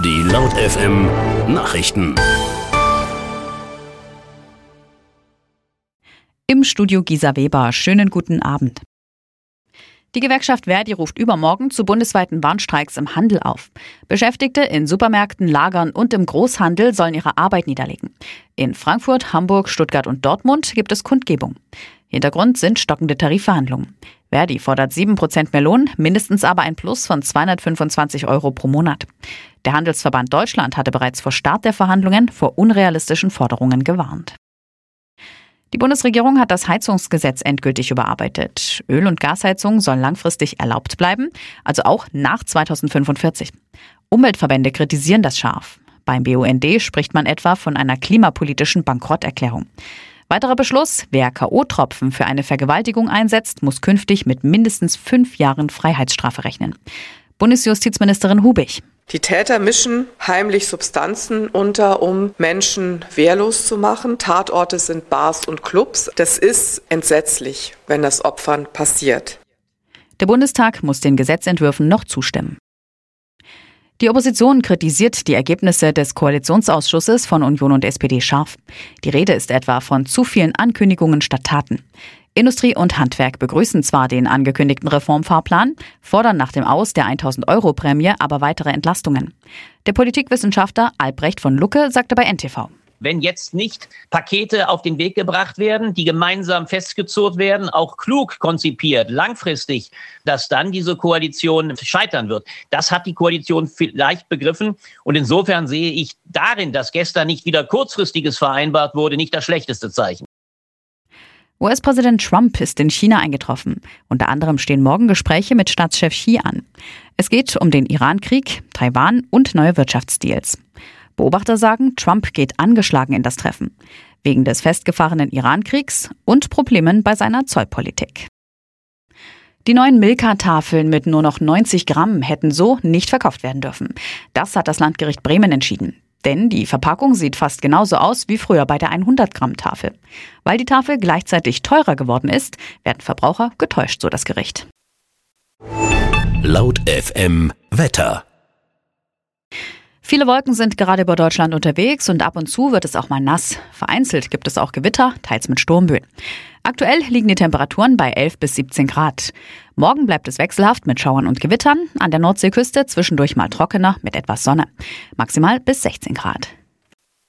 Die Laut FM Nachrichten. Im Studio Gisa Weber. Schönen guten Abend. Die Gewerkschaft Verdi ruft übermorgen zu bundesweiten Warnstreiks im Handel auf. Beschäftigte in Supermärkten, Lagern und im Großhandel sollen ihre Arbeit niederlegen. In Frankfurt, Hamburg, Stuttgart und Dortmund gibt es Kundgebung. Hintergrund sind stockende Tarifverhandlungen. Verdi fordert 7% mehr Lohn, mindestens aber ein Plus von 225 € pro Monat. Der Handelsverband Deutschland hatte bereits vor Start der Verhandlungen vor unrealistischen Forderungen gewarnt. Die Bundesregierung hat das Heizungsgesetz endgültig überarbeitet. Öl- und Gasheizung sollen langfristig erlaubt bleiben, also auch nach 2045. Umweltverbände kritisieren das scharf. Beim BUND spricht man etwa von einer klimapolitischen Bankrotterklärung. Weiterer Beschluss: Wer K.O.-Tropfen für eine Vergewaltigung einsetzt, muss künftig mit mindestens 5 Jahren Freiheitsstrafe rechnen. Bundesjustizministerin Hubig. Die Täter mischen heimlich Substanzen unter, um Menschen wehrlos zu machen. Tatorte sind Bars und Clubs. Das ist entsetzlich, wenn das Opfern passiert. Der Bundestag muss den Gesetzentwürfen noch zustimmen. Die Opposition kritisiert die Ergebnisse des Koalitionsausschusses von Union und SPD scharf. Die Rede ist etwa von zu vielen Ankündigungen statt Taten. Industrie und Handwerk begrüßen zwar den angekündigten Reformfahrplan, fordern nach dem Aus der 1.000-Euro-Prämie aber weitere Entlastungen. Der Politikwissenschaftler Albrecht von Lucke sagte bei NTV: Wenn jetzt nicht Pakete auf den Weg gebracht werden, die gemeinsam festgezurrt werden, auch klug konzipiert, langfristig, dass dann diese Koalition scheitern wird. Das hat die Koalition vielleicht begriffen. Und insofern sehe ich darin, dass gestern nicht wieder Kurzfristiges vereinbart wurde, nicht das schlechteste Zeichen. US-Präsident Trump ist in China eingetroffen. Unter anderem stehen morgen Gespräche mit Staatschef Xi an. Es geht um den Iran-Krieg, Taiwan und neue Wirtschaftsdeals. Beobachter sagen, Trump geht angeschlagen in das Treffen. Wegen des festgefahrenen Iran-Kriegs und Problemen bei seiner Zollpolitik. Die neuen Milka-Tafeln mit nur noch 90 Gramm hätten so nicht verkauft werden dürfen. Das hat das Landgericht Bremen entschieden. Denn die Verpackung sieht fast genauso aus wie früher bei der 100-Gramm-Tafel. Weil die Tafel gleichzeitig teurer geworden ist, werden Verbraucher getäuscht, so das Gericht. Laut FM Wetter. Viele Wolken sind gerade über Deutschland unterwegs und ab und zu wird es auch mal nass. Vereinzelt gibt es auch Gewitter, teils mit Sturmböen. Aktuell liegen die Temperaturen bei 11 bis 17 Grad. Morgen bleibt es wechselhaft mit Schauern und Gewittern. An der Nordseeküste zwischendurch mal trockener mit etwas Sonne. Maximal bis 16 Grad.